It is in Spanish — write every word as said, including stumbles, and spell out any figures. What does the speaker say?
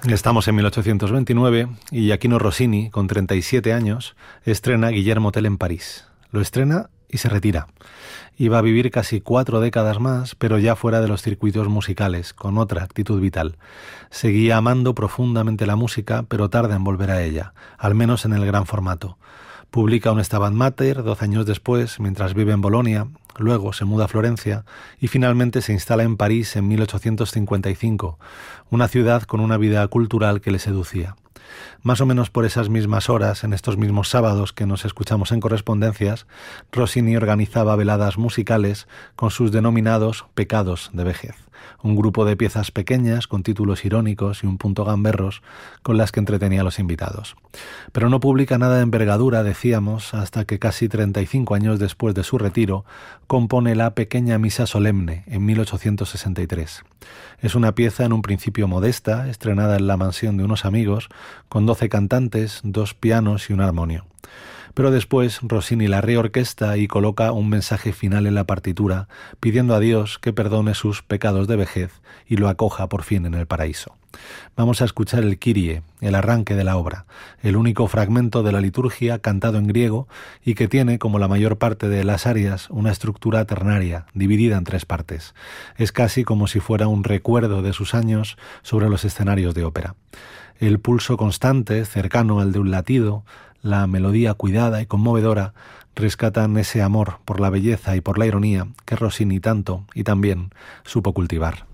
Estamos en mil ochocientos veintinueve y Gioachino Rossini, con treinta y siete años, estrena Guillermo Tell en París. Lo estrena y se retira. Iba a vivir casi cuatro décadas más, pero ya fuera de los circuitos musicales, con otra actitud vital. Seguía amando profundamente la música, pero tarda en volver a ella, al menos en el gran formato. Publica un Stabat Mater doce años después, mientras vive en Bolonia, luego se muda a Florencia y finalmente se instala en París en mil ochocientos cincuenta y cinco, una ciudad con una vida cultural que le seducía. Más o menos por esas mismas horas, en estos mismos sábados que nos escuchamos en Correspondencias, Rossini organizaba veladas musicales con sus denominados Pecados de Vejez, un grupo de piezas pequeñas con títulos irónicos y un punto gamberros con las que entretenía a los invitados. Pero no publica nada de envergadura, decíamos, hasta que casi treinta y cinco años después de su retiro compone la Pequeña Misa Solemne en mil ochocientos sesenta y tres. Es una pieza en un principio modesta, estrenada en la mansión de unos amigos, con doce cantantes, dos pianos y un armonio. Pero después Rossini la reorquesta y coloca un mensaje final en la partitura, pidiendo a Dios que perdone sus pecados de vejez y lo acoja por fin en el paraíso. Vamos a escuchar el Kyrie, el arranque de la obra, el único fragmento de la liturgia cantado en griego y que tiene, como la mayor parte de las arias, una estructura ternaria, dividida en tres partes. Es casi como si fuera un recuerdo de sus años sobre los escenarios de ópera. El pulso constante, cercano al de un latido, la melodía cuidada y conmovedora rescatan ese amor por la belleza y por la ironía que Rossini tanto y también supo cultivar.